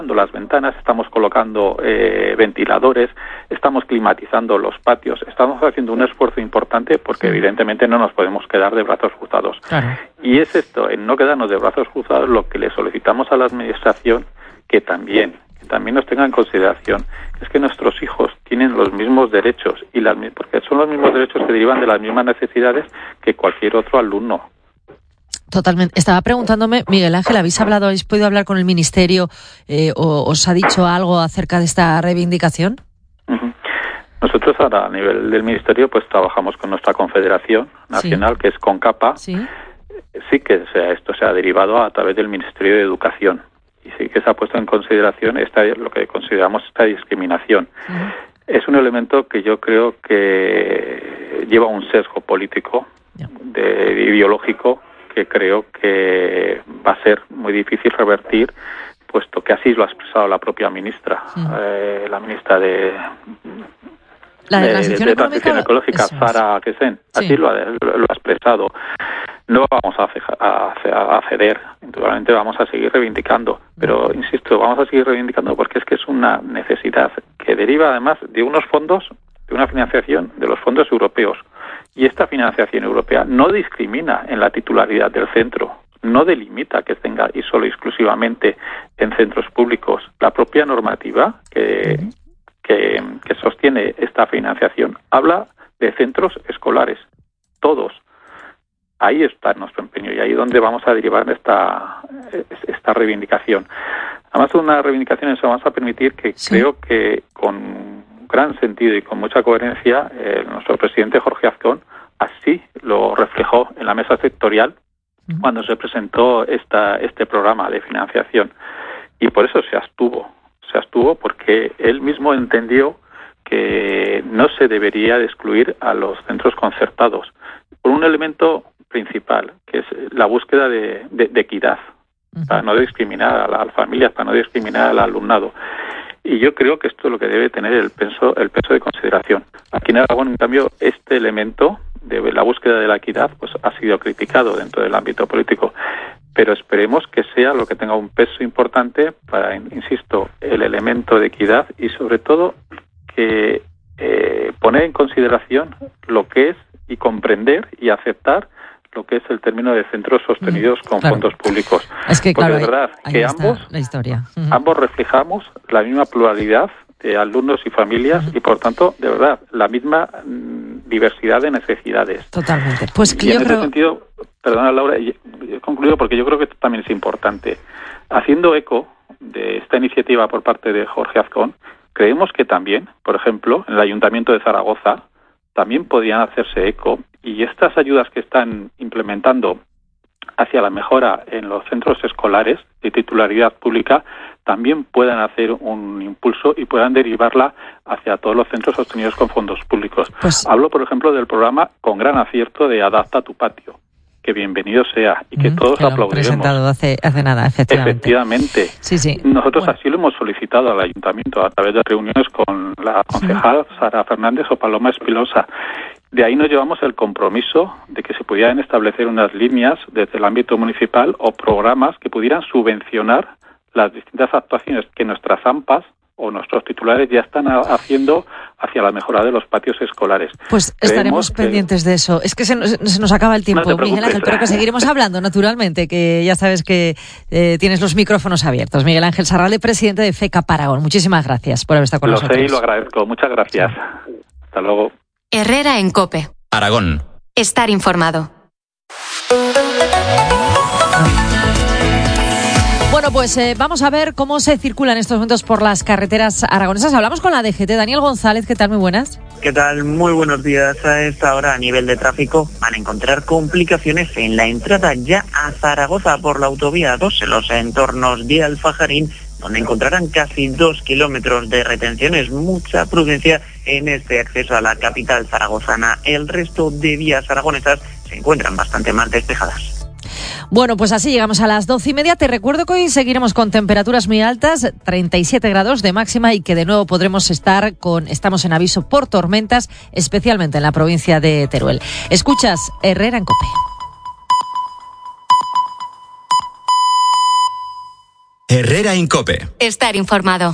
las ventanas, estamos colocando ventiladores, estamos climatizando los patios, estamos haciendo un esfuerzo importante porque evidentemente no nos podemos quedar de brazos cruzados. Claro. Y es esto, en no quedarnos de brazos cruzados, lo que le solicitamos a la Administración que también nos tenga en consideración. Es que nuestros hijos tienen los mismos derechos, porque son los mismos derechos que derivan de las mismas necesidades que cualquier otro alumno. Totalmente. Estaba preguntándome, Miguel Ángel, ¿habéis podido hablar con el Ministerio o os ha dicho algo acerca de esta reivindicación? Uh-huh. Nosotros ahora a nivel del Ministerio pues trabajamos con nuestra Confederación Nacional, que es CONCAPA. Sí que esto se ha derivado a través del Ministerio de Educación y sí que se ha puesto en consideración lo que consideramos esta discriminación. Uh-huh. Es un elemento que yo creo que lleva un sesgo político, ideológico, que creo que va a ser muy difícil revertir, puesto que así lo ha expresado la propia ministra, la ministra de Transición Ecológica, Sara Kesen. Así lo ha expresado. No vamos a ceder, naturalmente vamos a seguir reivindicando, pero insisto, vamos a seguir reivindicando porque es que es una necesidad que deriva además de unos fondos, de una financiación de los fondos europeos. Y esta financiación europea no discrimina en la titularidad del centro, no delimita que tenga y solo exclusivamente en centros públicos. La propia normativa que sostiene esta financiación habla de centros escolares, todos. Ahí está nuestro empeño y ahí es donde vamos a derivar esta reivindicación. Además, una reivindicación eso vamos a permitir que creo que con gran sentido y con mucha coherencia, nuestro presidente Jorge Azcón así lo reflejó en la mesa sectorial cuando se presentó este programa de financiación. Y por eso se abstuvo porque él mismo entendió que no se debería de excluir a los centros concertados por un elemento principal, que es la búsqueda de equidad, para no discriminar a las familias, para no discriminar al alumnado. Y yo creo que esto es lo que debe tener el peso de consideración. Aquí en Aragón, en cambio, este elemento de la búsqueda de la equidad pues ha sido criticado dentro del ámbito político. Pero esperemos que sea lo que tenga un peso importante para, insisto, el elemento de equidad y sobre todo que poner en consideración lo que es y comprender y aceptar lo que es el término de centros sostenidos con fondos públicos. Es que, porque claro, de verdad que ambos reflejamos la misma pluralidad de alumnos y familias y por tanto, de verdad, la misma diversidad de necesidades. Totalmente. Pues y en ese sentido, perdona Laura, he concluido porque yo creo que esto también es importante. Haciendo eco de esta iniciativa por parte de Jorge Azcón, creemos que también, por ejemplo, en el Ayuntamiento de Zaragoza, también podían hacerse eco y estas ayudas que están implementando hacia la mejora en los centros escolares de titularidad pública también puedan hacer un impulso y puedan derivarla hacia todos los centros sostenidos con fondos públicos. Hablo, por ejemplo, del programa con gran acierto de Adapta tu patio. Que bienvenido sea y que todos que lo aplaudiremos. Presentado hace nada, efectivamente. Sí. Nosotros así lo hemos solicitado al Ayuntamiento a través de reuniones con la concejal Sara Fernández o Paloma Espilosa. De ahí nos llevamos el compromiso de que se pudieran establecer unas líneas desde el ámbito municipal o programas que pudieran subvencionar las distintas actuaciones que nuestras AMPAs o nuestros titulares ya están haciendo hacia la mejora de los patios escolares. Pues estaremos pendientes de eso. Es que se nos acaba el tiempo, Miguel Ángel, pero que seguiremos hablando, naturalmente, que ya sabes que tienes los micrófonos abiertos. Miguel Ángel Sarralde, presidente de FECA Aragón. Muchísimas gracias por haber estado con nosotros. Lo sé y lo agradezco. Muchas gracias. Sí. Hasta luego. Herrera en COPE. Aragón. Estar informado. Bueno, pues vamos a ver cómo se circula en estos momentos por las carreteras aragonesas. Hablamos con la DGT. Daniel González, ¿qué tal? Muy buenas. ¿Qué tal? Muy buenos días. A esta hora, a nivel de tráfico, van a encontrar complicaciones en la entrada ya a Zaragoza por la autovía 2, en los entornos de Alfajarín, donde encontrarán casi 2 kilómetros de retenciones. Mucha prudencia en este acceso a la capital zaragozana. El resto de vías aragonesas se encuentran bastante más despejadas. Bueno, pues así llegamos a las 12:30. Te recuerdo que hoy seguiremos con temperaturas muy altas, 37 grados de máxima y que de nuevo estamos en aviso por tormentas, especialmente en la provincia de Teruel. Escuchas Herrera en COPE. Herrera en COPE. Estar informado.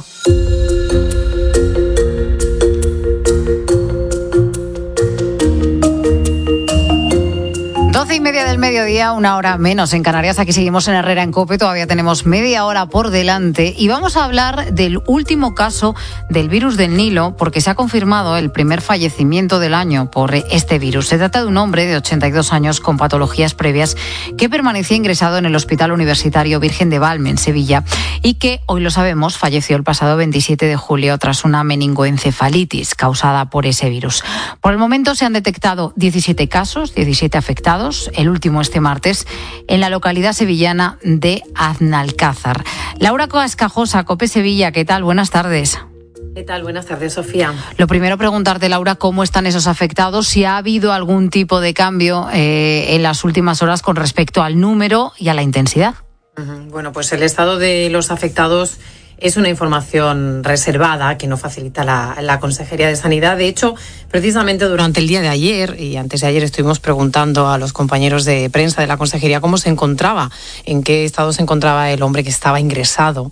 Doce y media del mediodía, una hora menos en Canarias. Aquí seguimos en Herrera en COPE, todavía tenemos media hora por delante y vamos a hablar del último caso del virus del Nilo, porque se ha confirmado el primer fallecimiento del año por este virus. Se trata de un hombre de 82 años con patologías previas que permanecía ingresado en el Hospital Universitario Virgen de Valme, en Sevilla, y que, hoy lo sabemos, falleció el pasado 27 de julio tras una meningoencefalitis causada por ese virus. Por el momento se han detectado 17 casos, 17 afectados, el último este martes, en la localidad sevillana de Aznalcázar. Laura Cascajosa, COPE Sevilla, ¿qué tal? Buenas tardes. ¿Qué tal? Buenas tardes, Sofía. Lo primero, preguntarte, Laura, cómo están esos afectados, si ha habido algún tipo de cambio en las últimas horas con respecto al número y a la intensidad. Bueno, pues el estado de los afectados es una información reservada que no facilita la Consejería de Sanidad. De hecho, precisamente durante el día de ayer y antes de ayer estuvimos preguntando a los compañeros de prensa de la Consejería cómo se encontraba, en qué estado se encontraba el hombre que estaba ingresado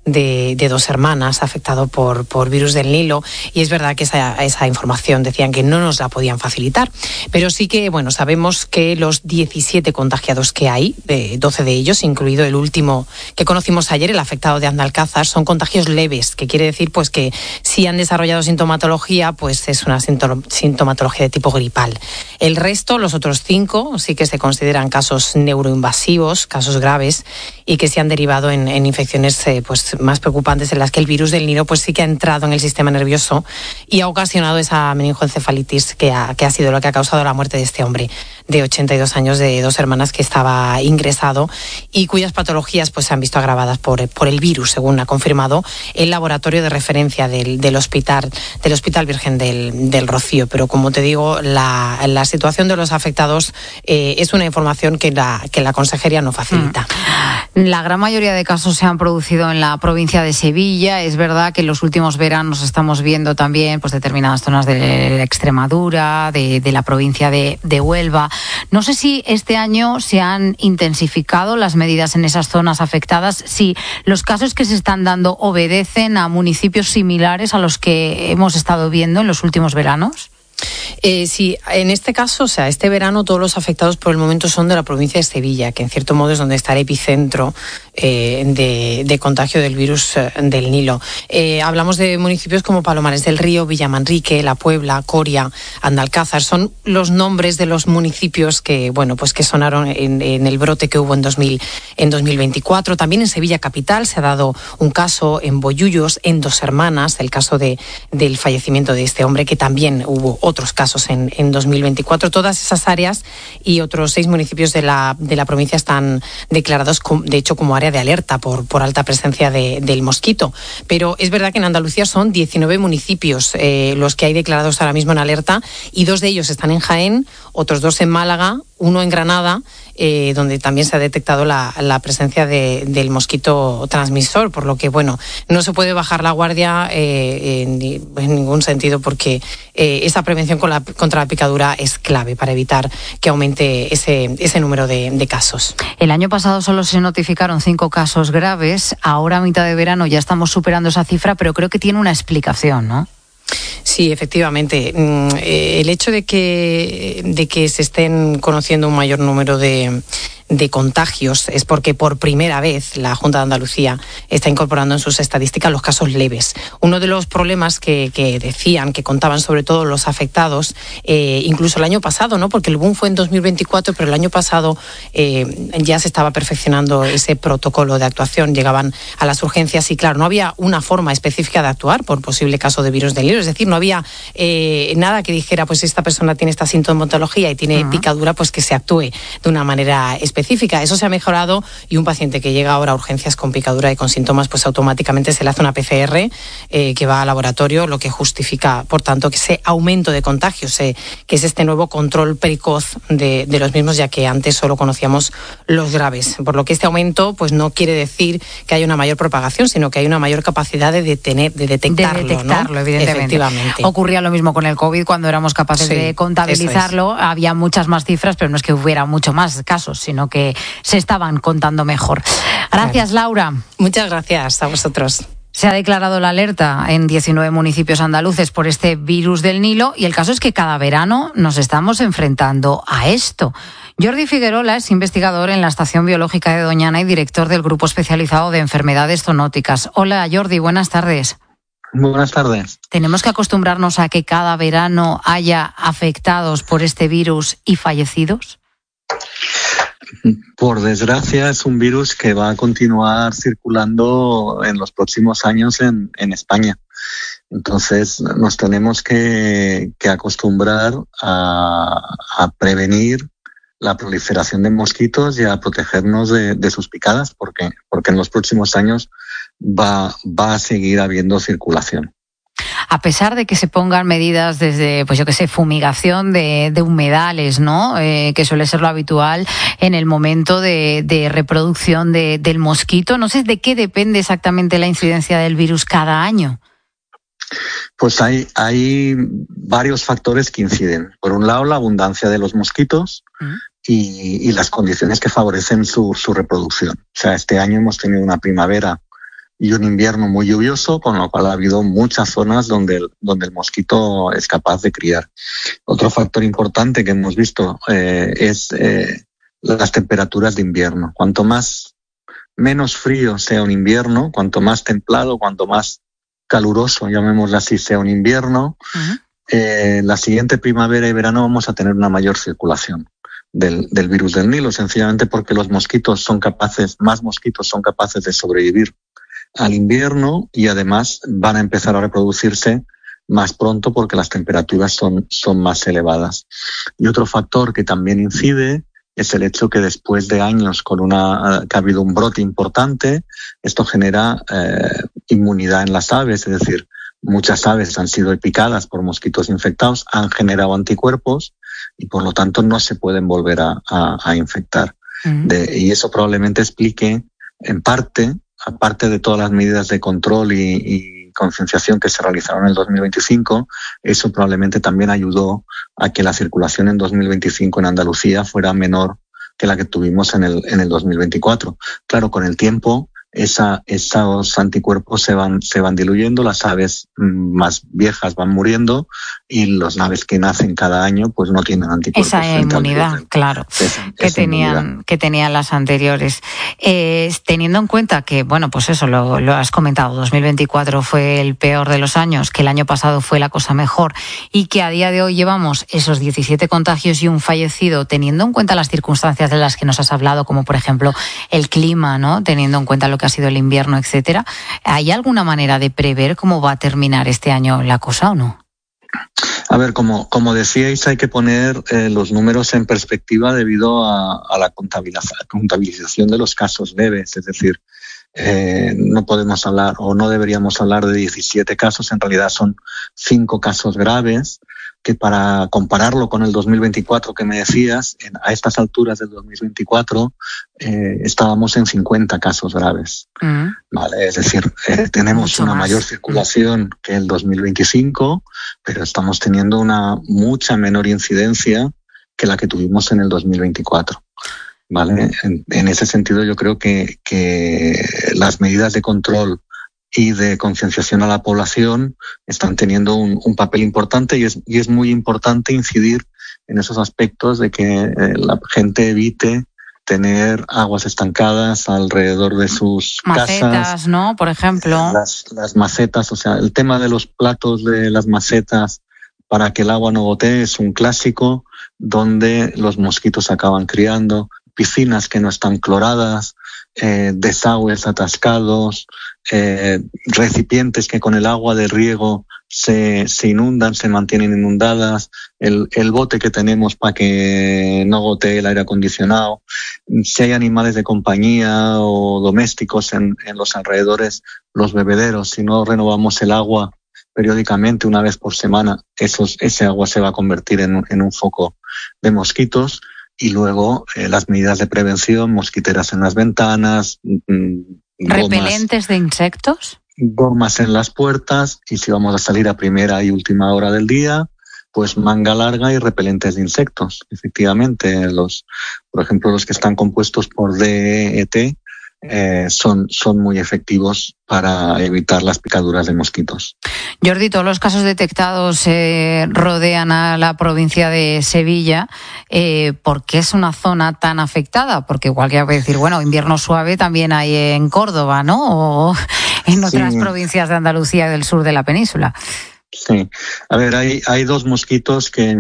de 2 hermanas afectado por virus del Nilo, y es verdad que esa información decían que no nos la podían facilitar, pero sí que, bueno, sabemos que los 17 contagiados que hay, 12 de ellos, incluido el último que conocimos ayer, el afectado de Aznalcázar, son contagios leves, que quiere decir pues que si han desarrollado sintomatología, pues es una sintomatología de tipo gripal. El resto, los otros 5, sí que se consideran casos neuroinvasivos, casos graves, y que se han derivado en infecciones pues más preocupantes, en las que el virus del Nilo pues sí que ha entrado en el sistema nervioso y ha ocasionado esa meningoencefalitis que ha sido lo que ha causado la muerte de este hombre de 82 años, de 2 hermanas, que estaba ingresado y cuyas patologías pues se han visto agravadas por el virus, según ha confirmado el laboratorio de referencia del Hospital Virgen del Rocío. Pero como te digo, la situación de los afectados es una información que la Consejería no facilita. La gran mayoría de casos se han producido en la provincia de Sevilla. Es verdad que en los últimos veranos estamos viendo también pues determinadas zonas de Extremadura, de la provincia de Huelva. No sé si este año se han intensificado las medidas en esas zonas afectadas, si los casos que se están dando obedecen a municipios similares a los que hemos estado viendo en los últimos veranos. Sí, en este caso, o sea, este verano todos los afectados por el momento son de la provincia de Sevilla, que en cierto modo es donde está el epicentro de contagio del virus del Nilo. Hablamos de municipios como Palomares del Río, Villamanrique, La Puebla, Coria, Aznalcázar. Son los nombres de los municipios que, bueno, pues que sonaron en el brote que hubo en 2024. También en Sevilla capital se ha dado un caso, en Bollullos, en 2 hermanas, el caso del fallecimiento de este hombre, que también hubo otros casos en 2024. Todas esas áreas y otros 6 municipios de la provincia están declarados, de hecho, como área de alerta por alta presencia del mosquito. Pero es verdad que en Andalucía son 19 municipios los que hay declarados ahora mismo en alerta, y 2 de ellos están en Jaén, otros 2 en Málaga, 1 en Granada, donde también se ha detectado la presencia del mosquito transmisor, por lo que, bueno, no se puede bajar la guardia en ningún sentido, porque esa prevención contra la picadura es clave para evitar que aumente ese número de casos. El año pasado solo se notificaron 5 casos graves, ahora a mitad de verano ya estamos superando esa cifra, pero creo que tiene una explicación, ¿no? Sí, efectivamente. El hecho de que se estén conociendo un mayor número de contagios es porque por primera vez la Junta de Andalucía está incorporando en sus estadísticas los casos leves. Uno de los problemas que decían, que contaban sobre todo los afectados, incluso el año pasado, ¿no? Porque el boom fue en 2024, pero el año pasado ya se estaba perfeccionando ese protocolo de actuación. Llegaban a las urgencias y, claro, no había una forma específica de actuar por posible caso de virus del Nilo. Es decir, no había nada que dijera, pues esta persona tiene esta sintomatología y tiene picadura, pues que se actúe de una manera específica. Eso se ha mejorado, y un paciente que llega ahora a urgencias con picadura y con síntomas, pues automáticamente se le hace una PCR que va al laboratorio, lo que justifica, por tanto, que ese aumento de contagios, que es este nuevo control precoz de los mismos, ya que antes solo conocíamos los graves. Por lo que este aumento pues no quiere decir que haya una mayor propagación, sino que hay una mayor capacidad de detectarlo, ¿no? Evidentemente. Efectivamente. Ocurría lo mismo con el COVID, cuando éramos capaces de contabilizarlo. Había muchas más cifras, pero no es que hubiera mucho más casos, sino sino que se estaban contando mejor. Gracias, Laura. Muchas gracias a vosotros. Se ha declarado la alerta en 19 municipios andaluces por este virus del Nilo y el caso es que cada verano nos estamos enfrentando a esto. Jordi Figuerola es investigador en la Estación Biológica de Doñana y director del Grupo Especializado de Enfermedades Zoonóticas. Hola, Jordi, buenas tardes. Buenas tardes. ¿Tenemos que acostumbrarnos a que cada verano haya afectados por este virus y fallecidos? Por desgracia, es un virus que va a continuar circulando en los próximos años en España. Entonces, nos tenemos que acostumbrar a prevenir la proliferación de mosquitos y a protegernos de sus picadas, porque en los próximos años va a seguir habiendo circulación. A pesar de que se pongan medidas desde, fumigación de humedales, ¿no? Que suele ser lo habitual en el momento de reproducción del mosquito. No sé de qué depende exactamente la incidencia del virus cada año. Pues hay varios factores que inciden. Por un lado, la abundancia de los mosquitos y las condiciones que favorecen su reproducción. O sea, este año hemos tenido una primavera y un invierno muy lluvioso, con lo cual ha habido muchas zonas donde el mosquito es capaz de criar. Otro factor importante que hemos visto es las temperaturas de invierno. Cuanto menos frío sea un invierno, cuanto más templado, cuanto más caluroso, llamémoslo así, sea un invierno, la siguiente primavera y verano vamos a tener una mayor circulación del virus del Nilo, sencillamente porque más mosquitos son capaces de sobrevivir al invierno y además van a empezar a reproducirse más pronto porque las temperaturas son más elevadas. Y otro factor que también incide es el hecho que después de años que ha habido un brote importante, esto genera inmunidad en las aves, es decir, muchas aves han sido picadas por mosquitos infectados, han generado anticuerpos y por lo tanto no se pueden volver a infectar. Y eso probablemente explique, en parte, aparte de todas las medidas de control y concienciación que se realizaron en el 2025, eso probablemente también ayudó a que la circulación en 2025 en Andalucía fuera menor que la que tuvimos en el 2024. Claro, con el tiempo esos anticuerpos se van diluyendo, las aves más viejas van muriendo y las aves que nacen cada año pues no tienen anticuerpos. Esa inmunidad, claro, que tenían las anteriores. Teniendo en cuenta que, bueno, pues eso lo has comentado, 2024 fue el peor de los años, que el año pasado fue la cosa mejor y que a día de hoy llevamos esos 17 contagios y un fallecido, teniendo en cuenta las circunstancias de las que nos has hablado, como por ejemplo el clima, ¿no? Teniendo en cuenta lo que ha sido el invierno, etcétera. ¿Hay alguna manera de prever cómo va a terminar este año la cosa o no? A ver, como decíais, hay que poner los números en perspectiva debido a la contabilización de los casos leves. Es decir, no podemos hablar o no deberíamos hablar de 17 casos, en realidad son 5 casos graves, que para compararlo con el 2024 que me decías, a estas alturas del 2024 estábamos en 50 casos graves. Vale, es decir, tenemos una mayor circulación que el 2025, pero estamos teniendo una mucha menor incidencia que la que tuvimos en el 2024. Vale, en ese sentido yo creo que las medidas de control y de concienciación a la población están teniendo un papel importante y es muy importante incidir en esos aspectos de que la gente evite tener aguas estancadas alrededor de sus macetas, casas, ¿no? Por ejemplo. Las macetas, o sea, el tema de los platos de las macetas para que el agua no gotee es un clásico donde los mosquitos acaban criando, piscinas que no están cloradas, desagües atascados, recipientes que con el agua de riego se inundan, se mantienen inundadas, el bote que tenemos para que no gotee el aire acondicionado. Si hay animales de compañía o domésticos en los alrededores, los bebederos, si no renovamos el agua periódicamente una vez por semana, ese agua se va a convertir en un foco de mosquitos. Y luego las medidas de prevención, mosquiteras en las ventanas, ¿repelentes de insectos? Gomas en las puertas, y si vamos a salir a primera y última hora del día, pues manga larga y repelentes de insectos. Efectivamente, por ejemplo, los que están compuestos por DET son muy efectivos para evitar las picaduras de mosquitos. Jordi, todos los casos detectados rodean a la provincia de Sevilla. ¿Por qué es una zona tan afectada? Porque igual que hay que decir, bueno, invierno suave también hay en Córdoba, ¿no? O en otras provincias de Andalucía y del sur de la península. Sí, a ver, hay dos mosquitos que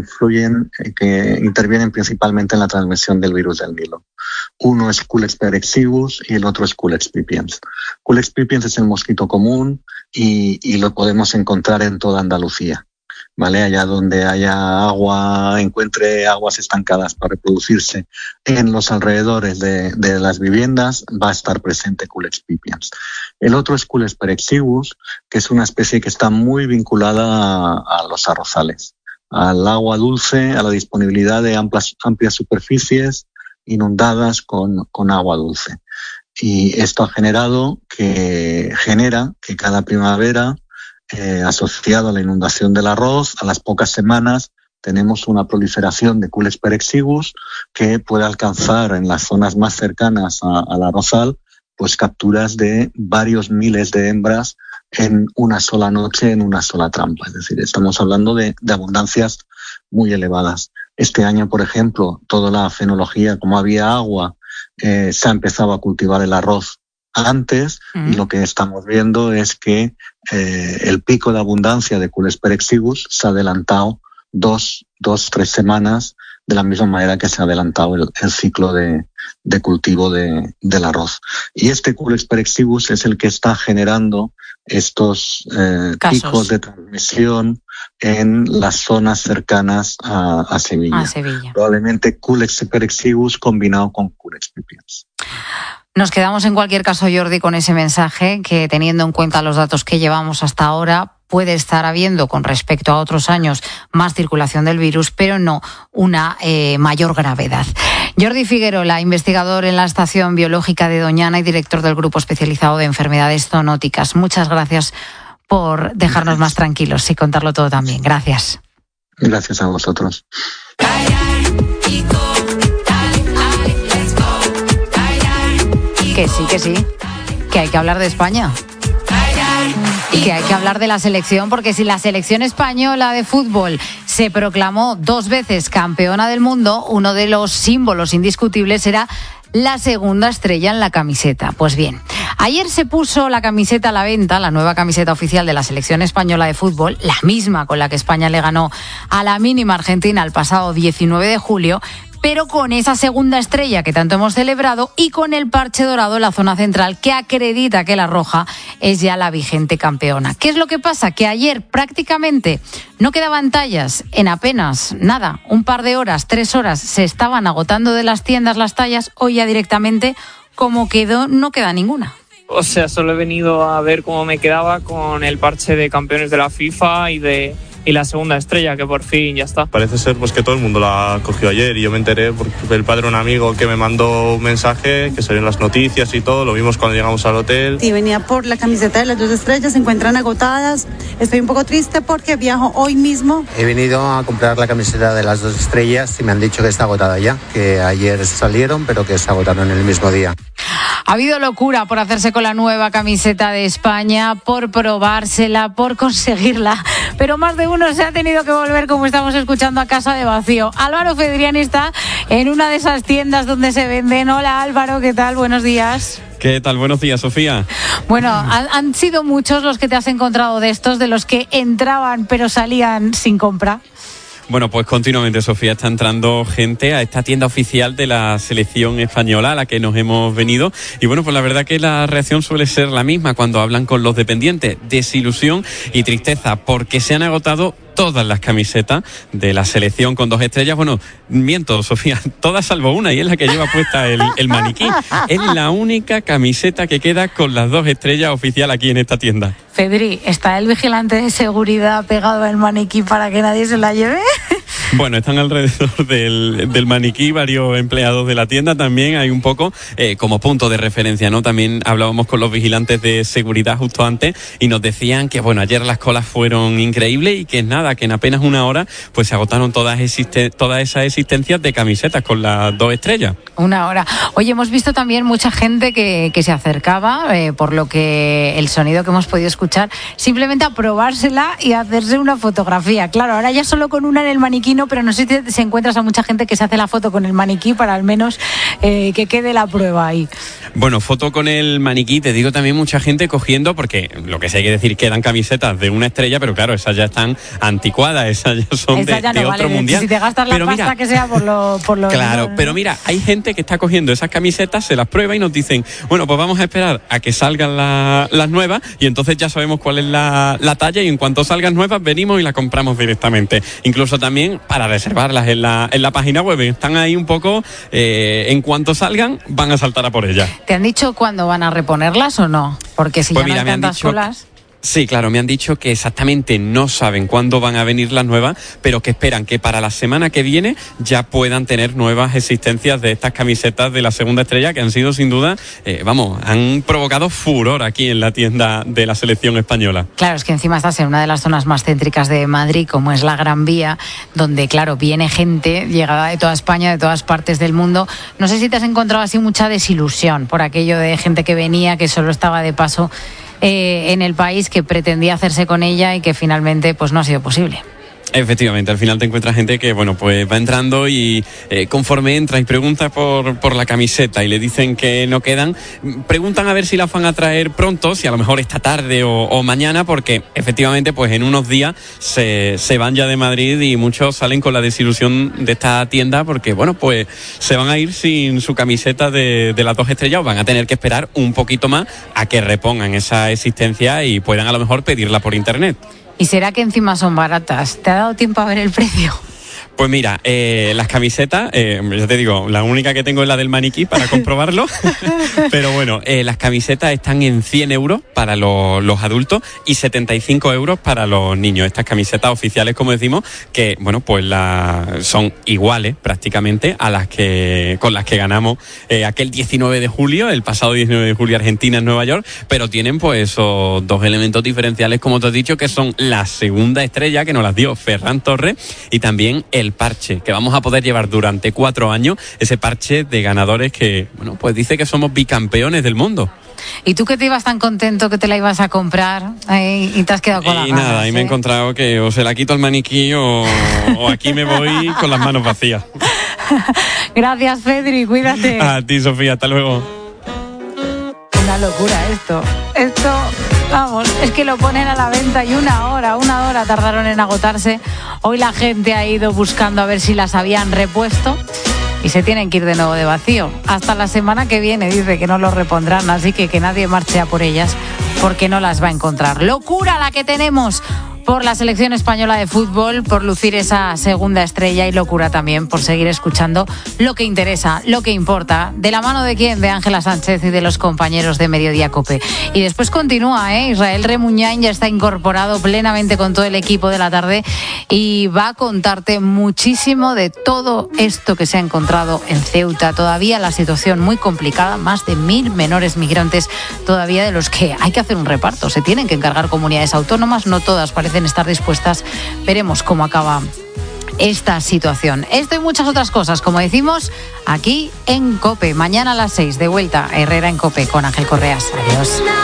intervienen principalmente en la transmisión del virus del Nilo. Uno es Culex perexivus y el otro es Culex pipiens. Culex pipiens es el mosquito común y lo podemos encontrar en toda Andalucía, ¿vale? Allá donde haya agua, encuentre aguas estancadas para reproducirse en los alrededores de las viviendas, va a estar presente Culex pipiens. El otro es Culex perexivus, que es una especie que está muy vinculada a los arrozales, al agua dulce, a la disponibilidad de amplias superficies inundadas con agua dulce. Y esto genera que cada primavera, asociado a la inundación del arroz, a las pocas semanas tenemos una proliferación de Culex perexivus que puede alcanzar en las zonas más cercanas al arrozal pues capturas de varios miles de hembras en una sola noche, en una sola trampa. Es decir, estamos hablando de abundancias muy elevadas. Este año, por ejemplo, toda la fenología, como había agua, se ha empezado a cultivar el arroz antes, y lo que estamos viendo es que el pico de abundancia de Culex perexivus se ha adelantado 2-3 semanas, de la misma manera que se ha adelantado el ciclo de cultivo del arroz. Y este Culex perexivus es el que está generando estos picos de transmisión en las zonas cercanas a Sevilla. Probablemente Culex perexivus combinado con Culex pipiens. Nos quedamos en cualquier caso, Jordi, con ese mensaje que, teniendo en cuenta los datos que llevamos hasta ahora, puede estar habiendo, con respecto a otros años, más circulación del virus, pero no una mayor gravedad. Jordi Figuerola, investigador en la Estación Biológica de Doñana y director del Grupo Especializado de Enfermedades Zoonóticas. Muchas gracias por dejarnos más tranquilos y contarlo todo también. Gracias. Gracias a vosotros. Que sí, que hay que hablar de España. Y que hay que hablar de la selección, porque si la selección española de fútbol se proclamó 2 veces campeona del mundo, uno de los símbolos indiscutibles era la segunda estrella en la camiseta. Pues bien, ayer se puso la camiseta a la venta, la nueva camiseta oficial de la selección española de fútbol, la misma con la que España le ganó a la mínima Argentina el pasado 19 de julio, pero con esa segunda estrella que tanto hemos celebrado y con el parche dorado en la zona central que acredita que la roja es ya la vigente campeona. ¿Qué es lo que pasa? Que ayer prácticamente no quedaban tallas, en apenas nada, un par de horas, 3 horas, se estaban agotando de las tiendas las tallas. Hoy ya directamente, como quedó, no queda ninguna. O sea, solo he venido a ver cómo me quedaba con el parche de campeones de la FIFA y la segunda estrella, que por fin ya está. Parece ser pues que todo el mundo la cogió ayer y yo me enteré porque el padre de un amigo que me mandó un mensaje que salió en las noticias y todo, lo vimos cuando llegamos al hotel. Sí, venía por la camiseta de las 2 estrellas, se encuentran agotadas. Estoy un poco triste porque viajo hoy mismo. He venido a comprar la camiseta de las 2 estrellas y me han dicho que está agotada ya, que ayer salieron pero que se agotaron el mismo día. Ha habido locura por hacerse con la nueva camiseta de España, por probársela, por conseguirla, pero más de uno se ha tenido que volver, como estamos escuchando, a casa de vacío. Álvaro Fedriani está en una de esas tiendas donde se venden. Hola Álvaro, ¿qué tal? Buenos días. ¿Qué tal? Buenos días, Sofía. Bueno, han sido muchos los que te has encontrado de estos, de los que entraban pero salían sin compra. Bueno, pues continuamente, Sofía, está entrando gente a esta tienda oficial de la selección española a la que nos hemos venido. Y bueno, pues la verdad que la reacción suele ser la misma cuando hablan con los dependientes. Desilusión y tristeza, porque se han agotado todas las camisetas de la selección con 2 estrellas. Bueno, miento, Sofía, todas salvo una, y es la que lleva puesta el maniquí. Es la única camiseta que queda con las 2 estrellas oficial aquí en esta tienda. Fedri, ¿está el vigilante de seguridad pegado al maniquí para que nadie se la lleve? Bueno, están alrededor del maniquí varios empleados de la tienda también. Hay un poco como punto de referencia, ¿no? También hablábamos con los vigilantes de seguridad justo antes y nos decían que, bueno, ayer las colas fueron increíbles y que nada, que en apenas una hora pues se agotaron todas esas existencias de camisetas con las 2 estrellas. Una hora. Oye, hemos visto también mucha gente que se acercaba, por lo que el sonido que hemos podido escuchar, simplemente a probársela y a hacerse una fotografía. Claro, ahora ya solo con una en el maniquí, no, pero no sé si encuentras a mucha gente que se hace la foto con el maniquí para al menos que quede la prueba ahí. Bueno, foto con el maniquí, te digo también mucha gente cogiendo, porque lo que sí hay que decir que eran camisetas de 1 estrella, pero claro, esas ya están anticuadas, esas ya son de otro vale, mundial. Si te gastas la pasta que sea por lo claro, pero mira, hay gente que está cogiendo esas camisetas, se las prueba y nos dicen, bueno, pues vamos a esperar a que salgan las nuevas y entonces ya sabemos cuál es la talla y en cuanto salgan nuevas venimos y las compramos directamente. Incluso también para reservarlas en la página web. Están ahí un poco, en cuanto salgan van a saltar a por ellas. ¿Te han dicho cuándo van a reponerlas o no? Porque si pues ya no hay tantas colas... Sí, claro, me han dicho que exactamente no saben cuándo van a venir las nuevas, pero que esperan que para la semana que viene ya puedan tener nuevas existencias de estas camisetas de la 2 estrella que han sido sin duda, han provocado furor aquí en la tienda de la selección española. Claro, es que encima estás en una de las zonas más céntricas de Madrid, como es la Gran Vía, donde claro, viene gente llegada de toda España, de todas partes del mundo. No sé si te has encontrado así mucha desilusión por aquello de gente que venía, que solo estaba de paso en el país, que pretendía hacerse con ella y que finalmente pues no ha sido posible. Efectivamente, al final te encuentras gente que, bueno, pues va entrando y conforme entra y pregunta por la camiseta y le dicen que no quedan, preguntan a ver si las van a traer pronto, si a lo mejor esta tarde o mañana, porque efectivamente pues en unos días se van ya de Madrid y muchos salen con la desilusión de esta tienda porque, bueno, pues se van a ir sin su camiseta de las 2 estrellas o van a tener que esperar un poquito más a que repongan esa existencia y puedan a lo mejor pedirla por internet. ¿Y será que encima son baratas? ¿Te ha dado tiempo a ver el precio? Pues mira, las camisetas, ya te digo, la única que tengo es la del maniquí para comprobarlo, pero bueno, las camisetas están en 100 euros para los adultos y 75 euros para los niños. Estas camisetas oficiales, como decimos, que bueno, pues son iguales prácticamente a con las que ganamos aquel 19 de julio, el pasado 19 de julio Argentina en Nueva York, pero tienen pues esos 2 elementos diferenciales, como te he dicho, que son la 2 estrella que nos las dio Ferran Torres y también el parche, que vamos a poder llevar durante 4 años, ese parche de ganadores que, bueno, pues dice que somos bicampeones del mundo. ¿Y tú que te ibas tan contento que te la ibas a comprar y te has quedado con la ganas? Y nada, y me he encontrado que o se la quito al maniquí o aquí me voy con las manos vacías. Gracias, Pedri, cuídate. A ti, Sofía, hasta luego. Una locura esto, vamos, es que lo ponen a la venta y una hora tardaron en agotarse. Hoy la gente ha ido buscando a ver si las habían repuesto y se tienen que ir de nuevo de vacío. Hasta la semana que viene dice que no los repondrán, así que nadie marche a por ellas porque no las va a encontrar. Locura la que tenemos por la selección española de fútbol, por lucir esa 2 estrella y locura también por seguir escuchando lo que interesa, lo que importa. ¿De la mano de quién? De Ángela Sánchez y de los compañeros de Mediodía COPE. Y después continúa, Israel Remuñán ya está incorporado plenamente con todo el equipo de la tarde y va a contarte muchísimo de todo esto que se ha encontrado en Ceuta. Todavía la situación muy complicada, más de 1.000 menores migrantes todavía de los que hay que hacer un reparto. Se tienen que encargar comunidades autónomas, no todas parecen estar dispuestas. Veremos cómo acaba esta situación. Esto y muchas otras cosas, como decimos, aquí en COPE. Mañana a las 6, de vuelta a Herrera en COPE con Ángel Correas. Adiós.